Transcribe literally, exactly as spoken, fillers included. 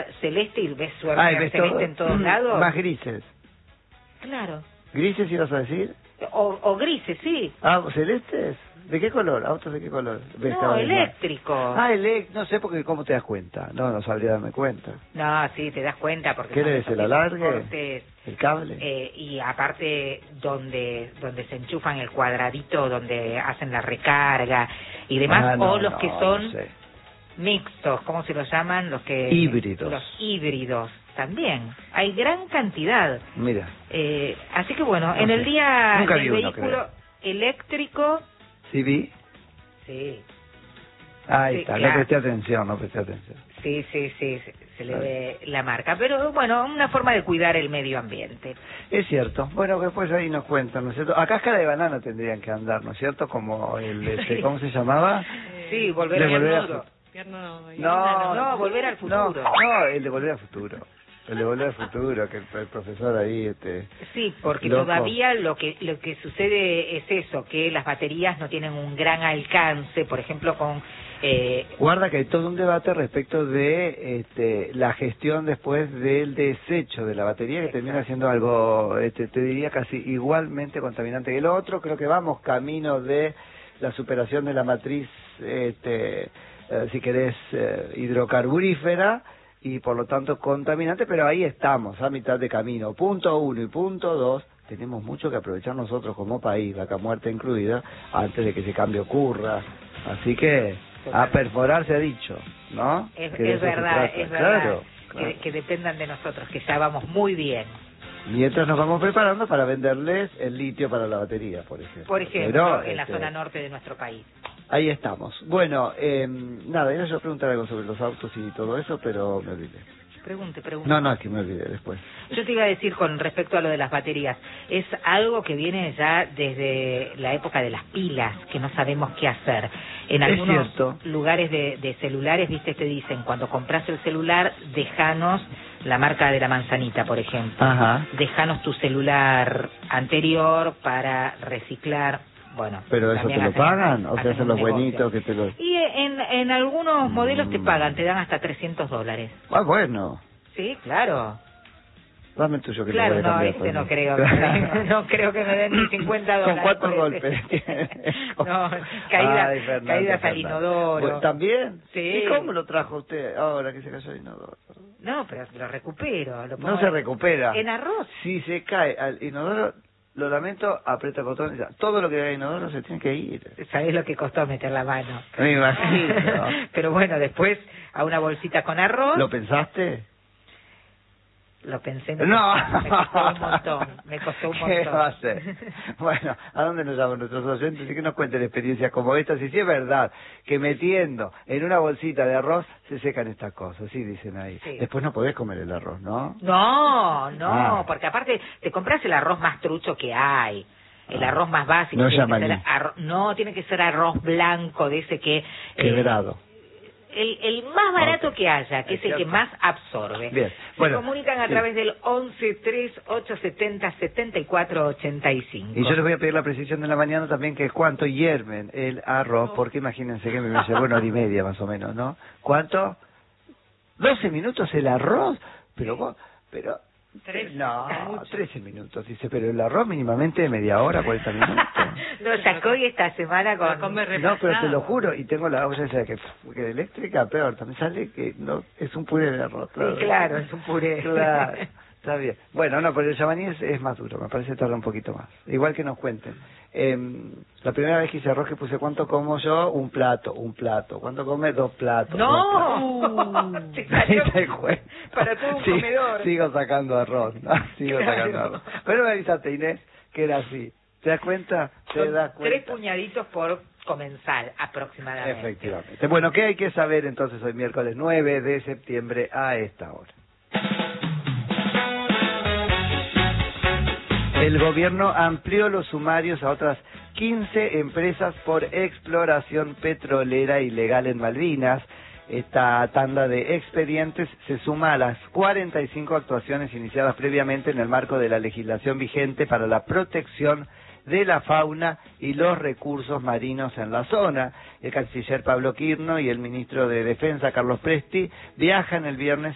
celeste y ves su Ah, ¿ves celeste todo? en todos lados. Más grises. Claro. ¿Grises ibas a decir? O, o grises, sí. Ah, ¿celestes? ¿De qué color? ¿Autos de qué color? ¿Ves No, cada vez más? eléctrico. Ah, elect, no sé porque cómo te das cuenta. No, no sabría darme cuenta. No, sí, te das cuenta porque ¿Qué son le esos- el esos alargue? cortes, ¿El cable? eh, y aparte donde donde se enchufan el cuadradito donde hacen la recarga y demás, Ah, no, o los no, que no son sé. mixtos, ¿cómo se los llaman? Los que Híbridos. Los híbridos también. Hay gran cantidad. Mira. Eh, así que bueno, No en sé. el día Nunca del vi uno, vehículo creo. eléctrico, ¿Sí vi? sí, Ahí Sí, está, claro. no presté atención, no presté atención. sí, sí, sí, se, se le Claro. ve la marca. Pero bueno, una forma de cuidar el medio ambiente. Es cierto. Bueno, después ahí nos cuentan, ¿no es cierto? A cáscara de banana tendrían que andar, ¿no es cierto? Como el, este, Sí. ¿cómo se llamaba? Sí, volver De al volver a futuro. Tierno y No, No, volver al No, futuro. no, el de volver al futuro. El de volver al futuro, que el, el profesor ahí, este... Sí, porque Loco. todavía lo que lo que sucede es eso, que las baterías no tienen un gran alcance, por ejemplo, con... Eh, Guarda que hay todo un debate respecto de este, la gestión después del desecho de la batería, que termina siendo algo, este, te diría, casi igualmente contaminante que el otro. Creo que vamos camino de la superación de la matriz, este, eh, si querés, eh, hidrocarburífera, y por lo tanto contaminante, pero ahí estamos, a mitad de camino. Punto uno y punto dos, tenemos mucho que aprovechar nosotros como país, Vaca Muerta incluida, antes de que ese cambio ocurra. Así que a perforar se ha dicho, ¿no? es, Que de es eso se verdad, trata. es verdad, Claro, que, claro. que dependan de nosotros, que ya vamos muy bien. Mientras nos vamos preparando para venderles el litio para la batería, por ejemplo. Por ejemplo, Pero, en la este, zona norte de nuestro país. ahí estamos. Bueno, eh, nada, iba yo a preguntar algo sobre los autos y todo eso, pero me olvidé. Pregunte, pregunte. No, no, es que me olvidé después. Yo te iba a decir con respecto a lo de las baterías, es algo que viene ya desde la época de las pilas, que no sabemos qué hacer. En Es algunos cierto. lugares de, de celulares, viste, te dicen, cuando compras el celular, déjanos la marca de la manzanita, por ejemplo. Ajá. Déjanos tu celular anterior para reciclar. Bueno, ¿Pero eso te también lo hacen- pagan? ¿O te hacen hacen un los negocio. buenitos que te los...? Y en, en algunos modelos te Mm. pagan, te dan hasta trescientos dólares. Ah, bueno. Sí, claro. Dame el tuyo que Claro, lo voy a no, cambiar. ese por no mí. creo, que me den- no creo que me den ni cincuenta dólares. ¿Con cuántos por ese. golpes? No, caída, Ay, Fernando, caídas al Fernando. inodoro. Bueno, ¿también? Sí. ¿Y cómo lo trajo usted ahora que se cayó el inodoro? No, pero lo recupero. Lo pongo No se en- recupera. En arroz. Si se cae al inodoro, lo lamento, aprieta el botón y ya. Todo lo que hay en inodoro se tiene que ir. ¿Sabés lo que costó meter la mano? Me imagino. Pero bueno, después a una bolsita con arroz. ¿Lo pensaste? Lo pensé. No. Me costó un montón. Me costó un ¿Qué montón. va a hacer? Bueno, ¿a dónde nos llaman nuestros oyentes? Y que nos cuenten experiencias como estas. Y si es verdad que metiendo en una bolsita de arroz se secan estas cosas, sí, dicen ahí. Sí. Después no podés comer el arroz, ¿no? No, no, Ah. porque aparte te compras el arroz más trucho que hay. El Ah. arroz más básico. No tiene que llamaní. ser arro- no, tiene que ser arroz blanco de ese que... eh, Quebrado. el, el más barato Ok. que haya, que Es es el que cierto. más absorbe. Bien. Se Bueno, comunican a sí. través del once tres ocho setenta setenta y cuatro ochenta y cinco. Y yo les voy a pedir la precisión de la mañana también, que es cuánto hierven el arroz, porque imagínense que me llevó una hora y media más o menos, ¿no? ¿Cuánto? ¿doce minutos el arroz? Pero vos, pero... Tres, no, mucho. trece minutos, dice, pero el arroz mínimamente de media hora, cuarenta minutos. Lo sacó y esta semana con... Lo come No, pero te lo repasado. juro, y tengo la olla esa que, que eléctrica, peor, también sale que no es un puré de arroz. Sí, claro, es un puré. Claro, está bien. Bueno, no, pero el yamaní es, es más duro, me parece que tarda un poquito más. Igual que nos cuenten. Eh, la primera vez que hice arroz que puse cuánto como yo, un plato, un plato. ¿Cuánto come? Dos platos. dos ¡No! platos. Te salió Ahí te cuento. para todo un Sí, comedor. Sigo sacando arroz, ¿no? Sigo Claro. sacando arroz. Pero me avisaste, Inés, que era así. ¿Te das cuenta? ¿Te Son das cuenta? tres puñaditos por comensal, aproximadamente. Efectivamente. Bueno, ¿qué hay que saber entonces hoy miércoles nueve de septiembre a esta hora? El gobierno amplió los sumarios a otras quince empresas por exploración petrolera ilegal en Malvinas. Esta tanda de expedientes se suma a las cuarenta y cinco actuaciones iniciadas previamente en el marco de la legislación vigente para la protección de la fauna y los recursos marinos en la zona. El canciller Pablo Quirno y el ministro de Defensa Carlos Presti viajan el viernes